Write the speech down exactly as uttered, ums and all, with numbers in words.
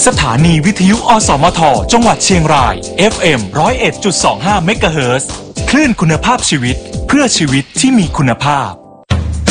สถานีวิทยุอสมทจังหวัดเชียงราย เอฟ เอ็ม หนึ่งศูนย์เอ็ดจุดสองห้า เมกะเฮิรตซ์ คลื่นคุณภาพชีวิตเพื่อชีวิตที่มีคุณภาพ